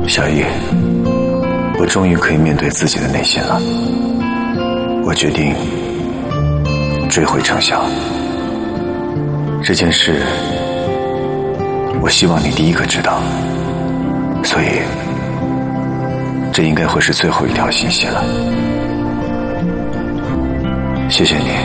小易，我终于可以面对自己的内心了。我决定追回程晓。这件事，我希望你第一个知道，所以这应该会是最后一条信息了。谢谢你。